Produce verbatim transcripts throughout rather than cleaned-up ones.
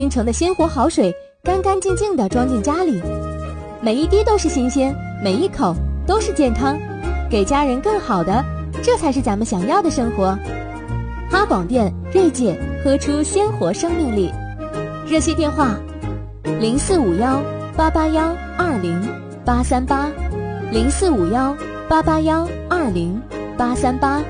冰城的鲜活好水干干净净地装进家里，每一滴都是新鲜，每一口都是健康，给家人更好的，这才是咱们想要的生活。哈广电锐界，喝出鲜活生命力。热线电话零四五幺八八幺二零八三八，零四五幺八八幺二零八三八。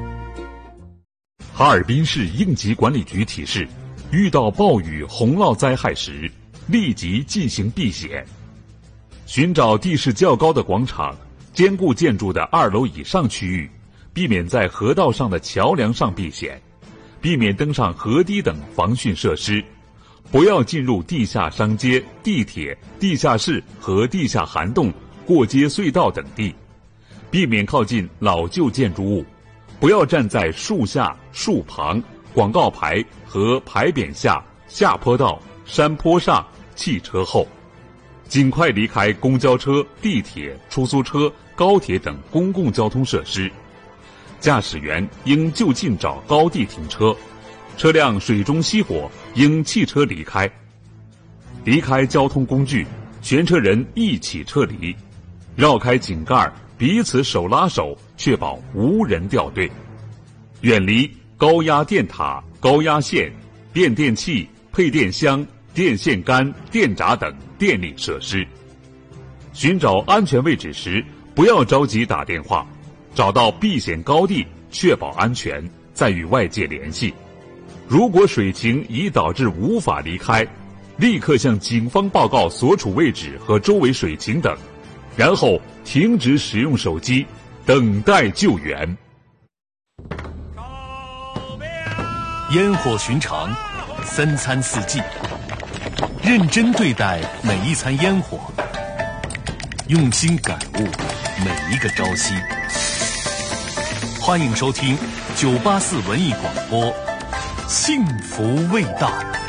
哈尔滨市应急管理局提示：遇到暴雨、洪涝灾害时，立即进行避险。寻找地势较高的广场、坚固建筑的二楼以上区域，避免在河道上的桥梁上避险，避免登上河堤等防汛设施。不要进入地下商街、地铁、地下室和地下涵洞、过街隧道等地，避免靠近老旧建筑物。不要站在树下、树旁、广告牌和牌匾下、下坡道、山坡上、汽车后。尽快离开公交车、地铁、出租车、高铁等公共交通设施。驾驶员应就近找高地停车，车辆水中熄火应弃车离开。离开交通工具，全车人一起撤离，绕开井盖，彼此手拉手，确保无人掉队。远离高压电塔、高压线、变电器、配电箱、电线杆、电闸等电力设施。寻找安全位置时，不要着急打电话，找到避险高地，确保安全，再与外界联系。如果水情已导致无法离开，立刻向警方报告所处位置和周围水情等，然后停止使用手机，等待救援。 烟火寻常，三餐四季，认真对待每一餐烟火，用心感悟每一个朝夕。欢迎收听九八四文艺广播，幸福味道。